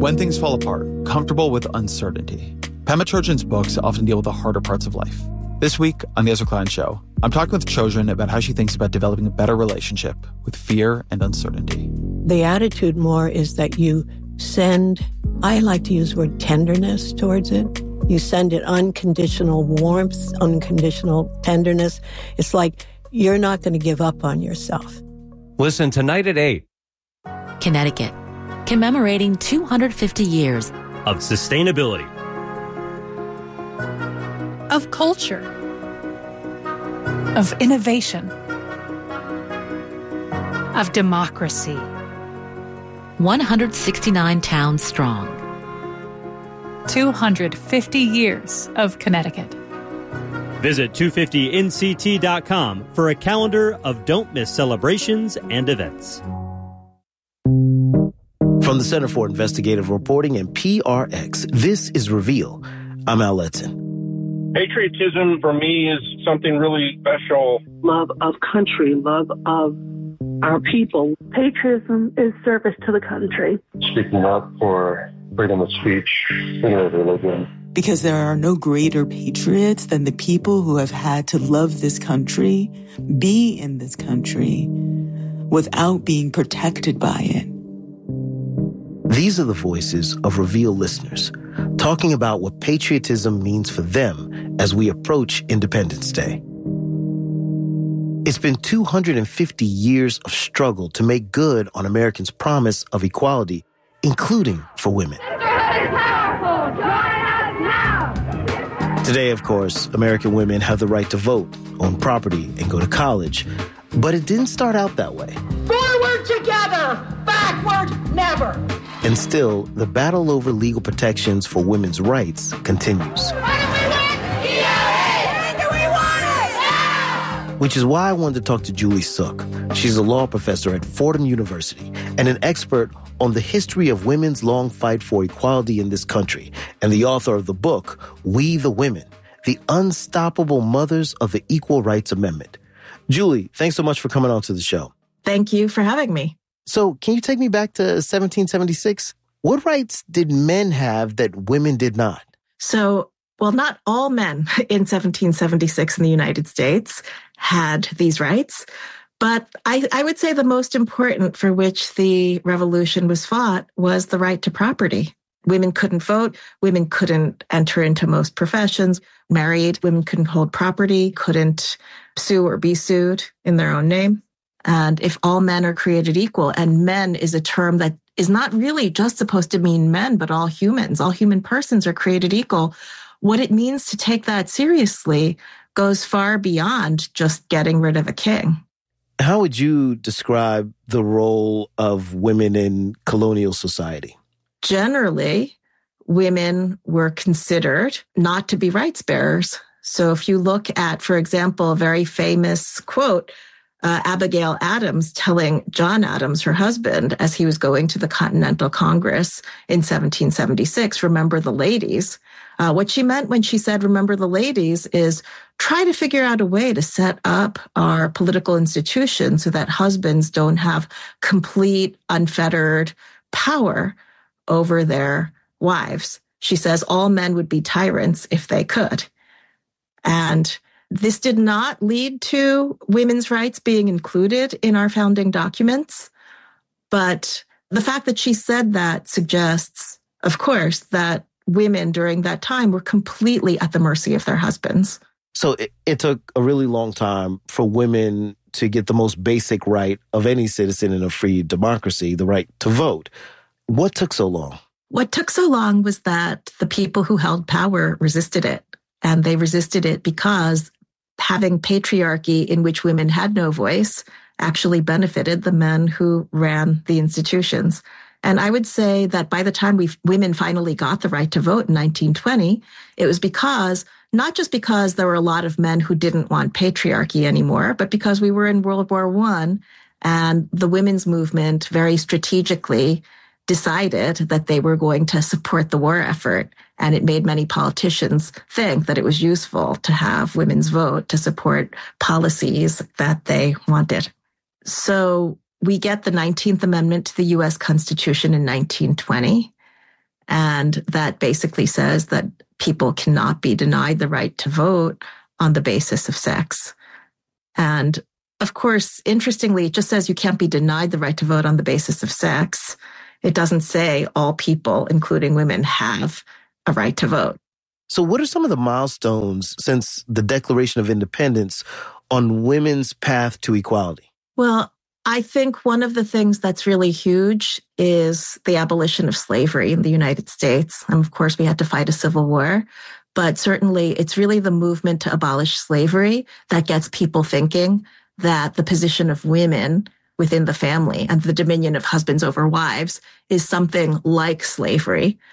When things fall apart, comfortable with uncertainty. Pema Chodron's books often deal with the harder parts of life. This week on The Ezra Klein Show, I'm talking with Chodron about how she thinks about developing a better relationship with fear and uncertainty. The attitude more is that you send, I like to use the word tenderness towards it. You send it unconditional warmth, unconditional tenderness. It's like you're not going to give up on yourself. Listen tonight at 8. Connecticut, commemorating 250 years of sustainability, of culture, of innovation, of democracy. 169 towns strong. 250 years of Connecticut. Visit 250nct.com for a calendar of don't miss celebrations and events. From the Center for Investigative Reporting and PRX, this is Reveal. I'm Al Letson. Patriotism for me is something really special. Love of country, love of our people. Patriotism is service to the country. Speaking up for freedom of speech, freedom of religion. Because there are no greater patriots than the people who have had to love this country, be in this country, without being protected by it. These are the voices of Reveal listeners, talking about what patriotism means for them as we approach Independence Day. It's been 250 years of struggle to make good on Americans' promise of equality, including for women. Today, of course, American women have the right to vote, own property, and go to college. But it didn't start out that way. Forward together, backward never. And still, the battle over legal protections for women's rights continues. Which is why I wanted to talk to Julie Suk. She's a law professor at Fordham University and an expert on the history of women's long fight for equality in this country, and the author of the book, We the Women, The Unstoppable Mothers of the Equal Rights Amendment. Julie, thanks so much for coming on to the show. Thank you for having me. So can you take me back to 1776? What rights did men have that women did not? So, well, not all men in 1776 in the United States had these rights, but I would say the most important for which the revolution was fought was the right to property. Women couldn't vote. Women couldn't enter into most professions. Married women couldn't hold property, couldn't sue or be sued in their own name. And if all men are created equal, and men is a term that is not really just supposed to mean men, but all humans, all human persons are created equal, what it means to take that seriously goes far beyond just getting rid of a king. How would you describe the role of women in colonial society? Generally, women were considered not to be rights bearers. So if you look at, for example, a very famous quote, Abigail Adams telling John Adams, her husband, as he was going to the Continental Congress in 1776, remember the ladies. What she meant when she said, remember the ladies, is try to figure out a way to set up our political institutions so that husbands don't have complete, unfettered power over their wives. She says all men would be tyrants if they could. And this did not lead to women's rights being included in our founding documents. But the fact that she said that suggests, of course, that women during that time were completely at the mercy of their husbands. So it took a really long time for women to get the most basic right of any citizen in a free democracy, the right to vote. What took so long? What took so long was that the people who held power resisted it. And they resisted it because having patriarchy in which women had no voice actually benefited the men who ran the institutions. And I would say that by the time women finally got the right to vote in 1920, it was because, not just because there were a lot of men who didn't want patriarchy anymore, but because we were in World War I and the women's movement very strategically decided that they were going to support the war effort. And it made many politicians think that it was useful to have women's vote to support policies that they wanted. So we get the 19th Amendment to the U.S. Constitution in 1920. And that basically says that people cannot be denied the right to vote on the basis of sex. And of course, interestingly, it just says you can't be denied the right to vote on the basis of sex. It doesn't say all people, including women, have a right to vote. So what are some of the milestones since the Declaration of Independence on women's path to equality? Well, I think one of the things that's really huge is the abolition of slavery in the United States. And of course, we had to fight a civil war. But certainly, it's really the movement to abolish slavery that gets people thinking that the position of women within the family and the dominion of husbands over wives is something like slavery.